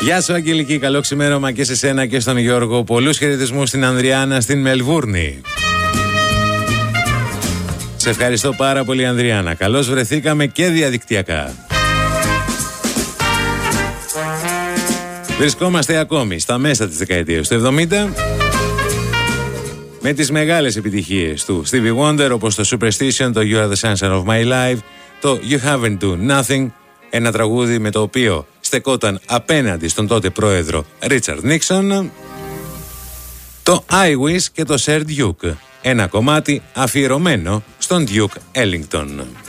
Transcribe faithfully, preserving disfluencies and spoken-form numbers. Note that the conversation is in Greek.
Γεια σου Αγγελική, καλό ξημέρωμα και σε σένα και στον Γιώργο. Πολλούς χαιρετισμούς στην Ανδριάννα στην Μελβούρνη. Σε ευχαριστώ πάρα πολύ Ανδριάννα. Καλώς βρεθήκαμε και διαδικτυακά. Βρισκόμαστε ακόμη στα μέσα της δεκαετίας του εβδομήντα με τις μεγάλες επιτυχίες του Stevie Wonder, όπως το Superstition, το You Are The Sunshine Of My Life, το You Haven't Done Nothing, ένα τραγούδι με το οποίο στεκόταν απέναντι στον τότε πρόεδρο Richard Nixon, το I Wish και το Sir Duke, ένα κομμάτι αφιερωμένο στον Duke Ellington.